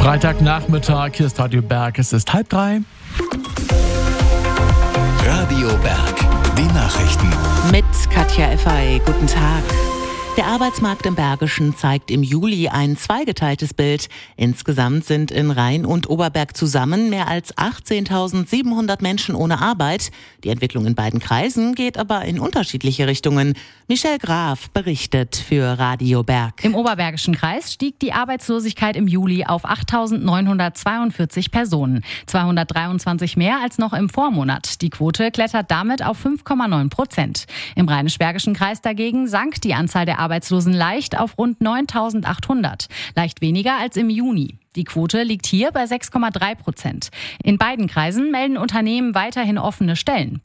Freitagnachmittag, hier ist Radio Berg, es ist 2:30. Radio Berg, die Nachrichten. Mit Katja Effay, guten Tag. Der Arbeitsmarkt im Bergischen zeigt im Juli ein zweigeteiltes Bild. Insgesamt sind in Rhein und Oberberg zusammen mehr als 18.700 Menschen ohne Arbeit. Die Entwicklung in beiden Kreisen geht aber in unterschiedliche Richtungen. Michelle Graf berichtet für Radio Berg. Im Oberbergischen Kreis stieg die Arbeitslosigkeit im Juli auf 8.942 Personen. 223 mehr als noch im Vormonat. Die Quote klettert damit auf 5,9%. Im Rheinisch-Bergischen Kreis dagegen sank die Anzahl der Arbeitslosen leicht auf rund 9.800, leicht weniger als im Juni. Die Quote liegt hier bei 6,3%. In beiden Kreisen melden Unternehmen weiterhin offene Stellen.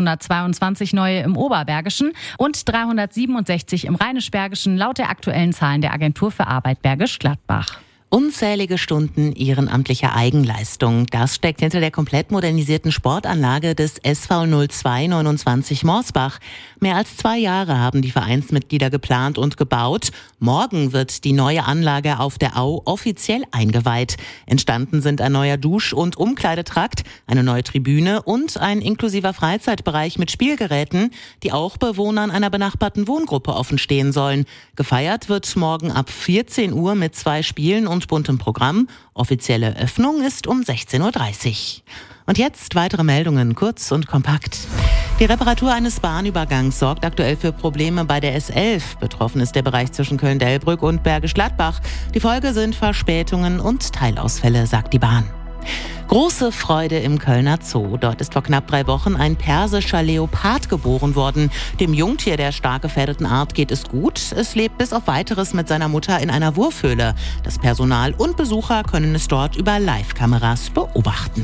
622 neue im Oberbergischen und 367 im Rheinisch-Bergischen laut der aktuellen Zahlen der Agentur für Arbeit Bergisch Gladbach. Unzählige Stunden ehrenamtlicher Eigenleistung. Das steckt hinter der komplett modernisierten Sportanlage des SV 0229 Morsbach. Mehr als 2 Jahre haben die Vereinsmitglieder geplant und gebaut. Morgen wird die neue Anlage auf der Au offiziell eingeweiht. Entstanden sind ein neuer Dusch- und Umkleidetrakt, eine neue Tribüne und ein inklusiver Freizeitbereich mit Spielgeräten, die auch Bewohnern einer benachbarten Wohngruppe offen stehen sollen. Gefeiert wird morgen ab 14 Uhr mit 2 Spielen und buntem Programm. Offizielle Öffnung ist um 16.30 Uhr. Und jetzt weitere Meldungen, kurz und kompakt. Die Reparatur eines Bahnübergangs sorgt aktuell für Probleme bei der S11. Betroffen ist der Bereich zwischen Köln-Delbrück und Bergisch Gladbach. Die Folge sind Verspätungen und Teilausfälle, sagt die Bahn. Große Freude im Kölner Zoo. Dort ist vor knapp 3 Wochen ein persischer Leopard geboren worden. Dem Jungtier der stark gefährdeten Art geht es gut. Es lebt bis auf Weiteres mit seiner Mutter in einer Wurfhöhle. Das Personal und Besucher können es dort über Live-Kameras beobachten.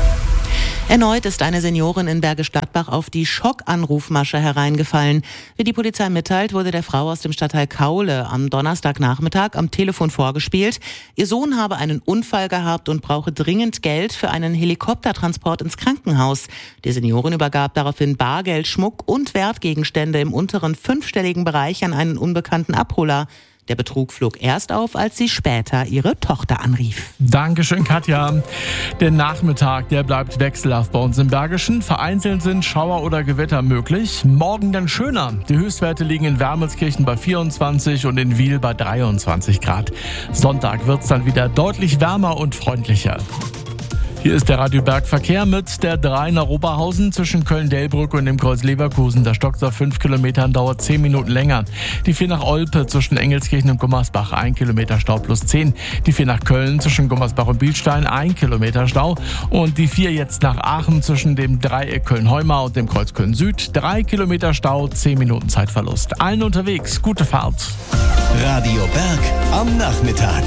Erneut ist eine Seniorin in Bergisch Gladbach auf die Schockanrufmasche hereingefallen. Wie die Polizei mitteilt, wurde der Frau aus dem Stadtteil Kaule am Donnerstagnachmittag am Telefon vorgespielt. Ihr Sohn habe einen Unfall gehabt und brauche dringend Geld für einen Helikoptertransport ins Krankenhaus. Die Seniorin übergab daraufhin Bargeld, Schmuck und Wertgegenstände im unteren 5-stelligen Bereich an einen unbekannten Abholer. Der Betrug flog erst auf, als sie später ihre Tochter anrief. Dankeschön, Katja. Der Nachmittag, der bleibt wechselhaft bei uns im Bergischen. Vereinzelt sind Schauer oder Gewitter möglich. Morgen dann schöner. Die Höchstwerte liegen in Wermelskirchen bei 24 und in Wiel bei 23 Grad. Sonntag wird's dann wieder deutlich wärmer und freundlicher. Hier ist der Radio Berg Verkehr mit der 3 nach Oberhausen zwischen Köln-Delbrück und dem Kreuz Leverkusen. Der Stockt auf 5 Kilometern dauert 10 Minuten länger. Die 4 nach Olpe zwischen Engelskirchen und Gummersbach 1 Kilometer Stau plus 10. Die 4 nach Köln zwischen Gummersbach und Bielstein 1 Kilometer Stau. Und die 4 jetzt nach Aachen zwischen dem Dreieck Köln-Heumar und dem Kreuz Köln-Süd 3 Kilometer Stau, 10 Minuten Zeitverlust. Allen unterwegs, gute Fahrt. Radio Berg am Nachmittag.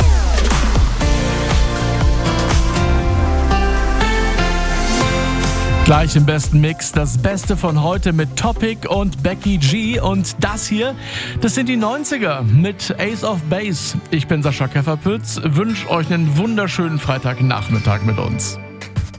Gleich im besten Mix, das Beste von heute mit Topic und Becky G. Und das hier, das sind die 90er mit Ace of Base. Ich bin Sascha Käferpütz, wünsche euch einen wunderschönen Freitagnachmittag mit uns.